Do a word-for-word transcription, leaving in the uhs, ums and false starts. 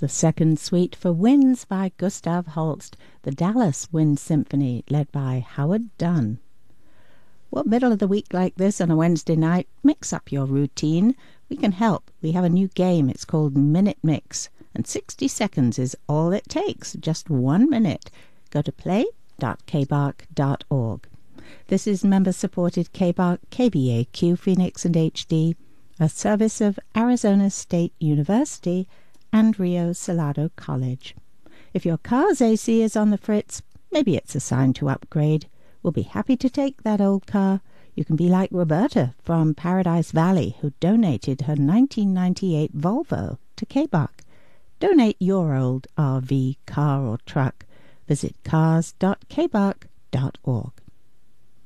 The second suite for winds by Gustav Holst, the Dallas Wind Symphony, led by Howard Dunn. Well, middle of the week like this on a Wednesday night, mix up your routine. We can help. We have a new game. It's called Minute Mix, and sixty seconds is all it takes, just one minute. Go to play dot k b a r c dot org. This is member-supported K B A R C, K B A Q, Phoenix and H D, a service of Arizona State University and Rio Salado College. If your car's A C is on the fritz, maybe it's a sign to upgrade. We'll be happy to take that old car. You can be like Roberta from Paradise Valley, who donated her nineteen ninety-eight Volvo to K B A R C. Donate your old R V, car or truck. Visit cars dot k b a r c dot org.